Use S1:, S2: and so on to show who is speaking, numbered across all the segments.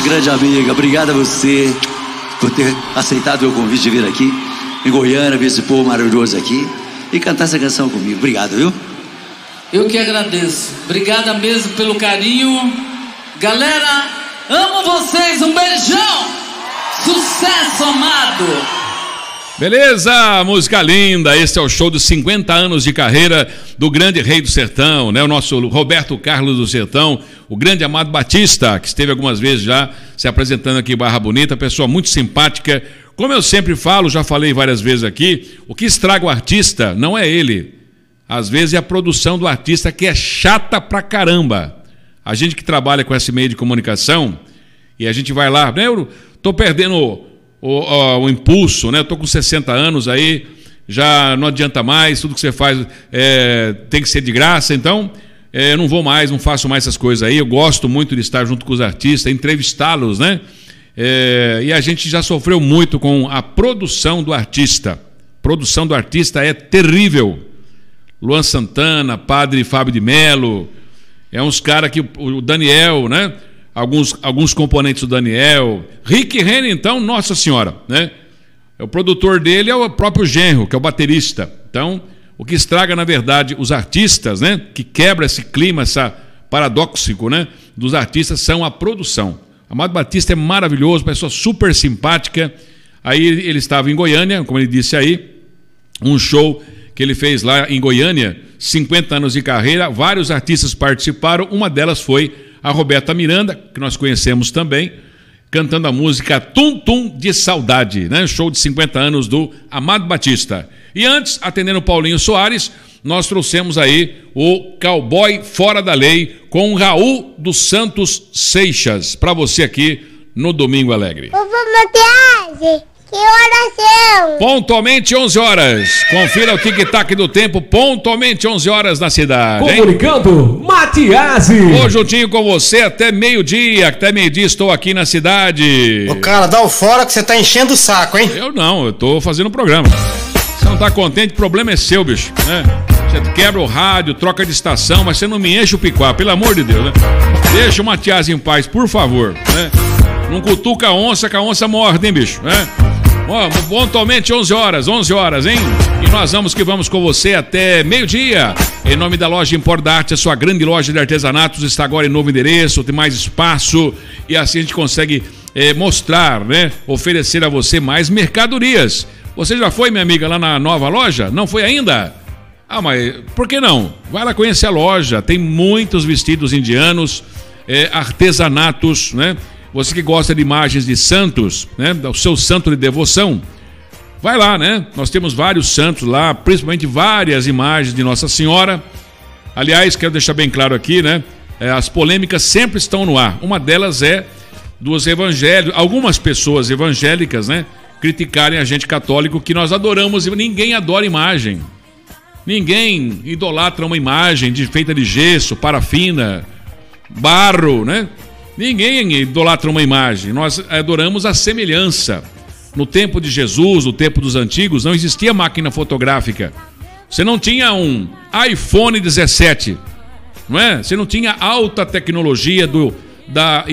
S1: grande amiga, obrigado a você por ter aceitado o meu convite de vir aqui em Goiânia, ver esse povo maravilhoso aqui e cantar essa canção comigo. Obrigado, viu?
S2: Eu que agradeço. Obrigada mesmo pelo carinho. Galera, amo vocês. Um beijão. Sucesso, amado.
S3: Beleza, música linda. Esse é o show dos 50 anos de carreira do grande rei do sertão, né? O nosso Roberto Carlos do Sertão, o grande Amado Batista, que esteve algumas vezes já se apresentando aqui em Barra Bonita, pessoa muito simpática. Como eu sempre falo, já falei várias vezes aqui, o que estraga o artista não é ele. Às vezes é a produção do artista que é chata pra caramba. A gente que trabalha com esse meio de comunicação, e a gente vai lá, né? Eu tô perdendo o impulso, né? Eu tô com 60 anos aí, já não adianta mais, tudo que você faz tem que ser de graça, então eu não vou mais, não faço mais essas coisas aí. Eu gosto muito de estar junto com os artistas, entrevistá-los, né? E a gente já sofreu muito com a produção do artista. A produção do artista é terrível. Luan Santana, Padre Fábio de Melo, uns caras que o Daniel, né? Alguns componentes do Daniel, Rick Renner, então, nossa senhora, né? O produtor dele é o próprio genro, que é o baterista. Então, o que estraga, na verdade, os artistas, né? Que quebra esse clima, essa paradóxico, né? Dos artistas são a produção. Amado Batista é maravilhoso, pessoa super simpática. Aí ele estava em Goiânia, como ele disse aí, um show que ele fez lá em Goiânia, 50 anos de carreira, vários artistas participaram, uma delas foi a Roberta Miranda, que nós conhecemos também, cantando a música Tum Tum de Saudade, né? Show de 50 anos do Amado Batista. E antes, atendendo o Paulinho Soares, nós trouxemos aí o Cowboy Fora da Lei com o Raul dos Santos Seixas, para você aqui no Domingo Alegre.
S4: Que horas são?
S3: Pontualmente 11 horas. Confira o tic-tac do tempo, pontualmente 11 horas na cidade.
S5: Comunicando, Matiasi.
S3: Tô juntinho com você até meio-dia. Até meio-dia estou aqui na cidade.
S6: Ô, cara, dá o fora que você tá enchendo o saco, hein?
S3: Eu não, eu tô fazendo um programa. Você não tá contente, o problema é seu, bicho, né? Você quebra o rádio, troca de estação, mas você não me enche o picuá, pelo amor de Deus, né? Deixa o Matiasi em paz, por favor, né? Não cutuca a onça, que a onça morde, hein, bicho, né? Pontualmente 11 horas, hein? E nós vamos com você até meio-dia. Em nome da loja Import da Arte, a sua grande loja de artesanatos está agora em novo endereço, tem mais espaço e assim a gente consegue mostrar, né? Oferecer a você mais mercadorias. Você já foi, minha amiga, lá na nova loja? Não foi ainda? Ah, mas por que não? Vai lá conhecer a loja, tem muitos vestidos indianos, artesanatos, né? Você que gosta de imagens de santos, né? O seu santo de devoção, vai lá, né? Nós temos vários santos lá, principalmente várias imagens de Nossa Senhora. Aliás, quero deixar bem claro aqui, né? As polêmicas sempre estão no ar. Uma delas é dos evangélicos, algumas pessoas evangélicas, né? Criticarem a gente católico que nós adoramos. Ninguém adora imagem. Ninguém idolatra uma imagem feita de gesso, parafina, barro, né? Ninguém idolatra uma imagem, nós adoramos a semelhança. No tempo de Jesus, no tempo dos antigos, não existia máquina fotográfica. Você não tinha um iPhone 17, não é? Você não tinha alta tecnologia da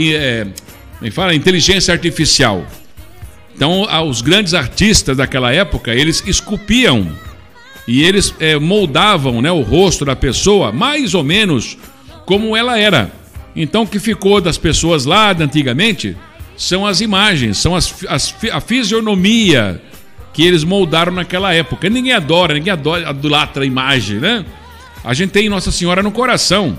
S3: inteligência artificial. Então, os grandes artistas daquela época, eles esculpiam e eles moldavam, né, o rosto da pessoa mais ou menos como ela era. Então, o que ficou das pessoas lá de antigamente são as imagens, são a fisionomia que eles moldaram naquela época. Ninguém idolatra a imagem, né? A gente tem Nossa Senhora no coração.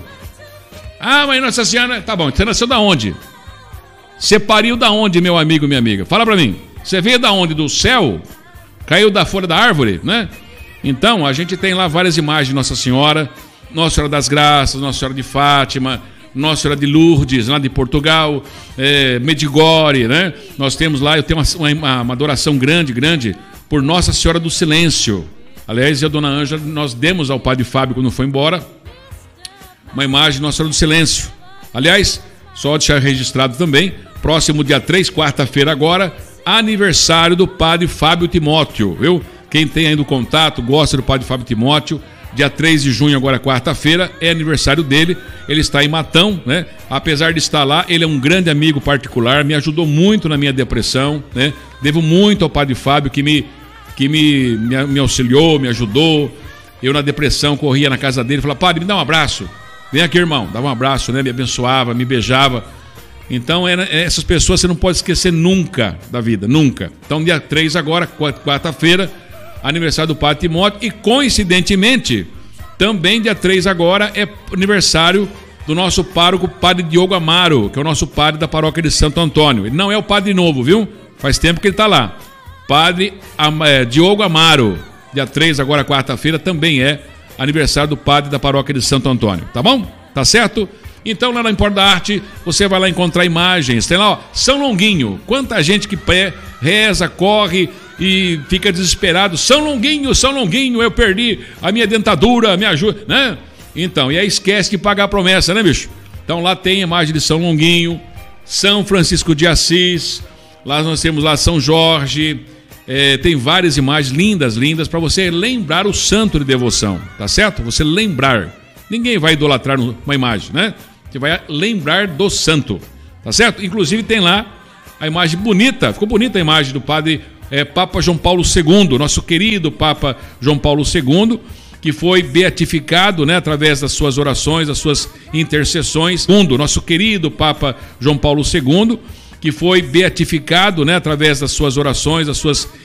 S3: Ah, mas Nossa Senhora... Tá bom, você nasceu da onde? Você pariu da onde, meu amigo, minha amiga? Fala pra mim. Você veio da onde? Do céu? Caiu da folha da árvore, né? Então, a gente tem lá várias imagens de Nossa Senhora. Nossa Senhora das Graças, Nossa Senhora de Fátima... Nossa Senhora de Lourdes, lá de Portugal, Medjugorje, né? Nós temos lá, eu tenho uma adoração grande por Nossa Senhora do Silêncio. Aliás, eu e a Dona Ângela, nós demos ao Padre Fábio, quando foi embora, uma imagem de Nossa Senhora do Silêncio. Aliás, só deixar registrado também, próximo dia 3, quarta-feira agora, aniversário do Padre Fábio Timóteo, viu? Quem tem ainda o contato, gosta do Padre Fábio Timóteo, dia 3 de junho, agora quarta-feira, é aniversário dele. Ele está em Matão, né? Apesar de estar lá, ele é um grande amigo particular, me ajudou muito na minha depressão, né? Devo muito ao Padre Fábio que me auxiliou, me ajudou. Eu na depressão corria na casa dele e falava: Padre, me dá um abraço. Vem aqui, irmão. Dava um abraço, né? Me abençoava, me beijava. Então, essas pessoas você não pode esquecer nunca da vida, nunca. Então, dia 3 agora, quarta-feira, aniversário do Padre Timóteo. E, coincidentemente, também dia 3 agora é aniversário do nosso pároco, Padre Diogo Amaro, que é o nosso padre da paróquia de Santo Antônio. Ele não é o padre novo, viu? Faz tempo que ele está lá. Padre Diogo Amaro, dia 3 agora, quarta-feira, também é aniversário do padre da paróquia de Santo Antônio. Tá bom? Tá certo? Então, lá na Empório da Arte, você vai lá encontrar imagens. Tem lá, ó, São Longuinho. Quanta gente que reza, corre e fica desesperado. São Longuinho, eu perdi a minha dentadura, me ajuda, né? Então, e aí esquece de pagar a promessa, né, bicho? Então, lá tem a imagem de São Longuinho, São Francisco de Assis, lá nós temos lá São Jorge, tem várias imagens lindas, para você lembrar o santo de devoção, tá certo? Você lembrar. Ninguém vai idolatrar uma imagem, né? Você vai lembrar do santo, tá certo? Inclusive tem lá a imagem bonita, ficou bonita a imagem do padre Papa João Paulo II, nosso querido Papa João Paulo II, que foi beatificado, né, através das suas orações, das suas intercessões. Nosso querido Papa João Paulo II, que foi beatificado, né, através das suas orações, das suas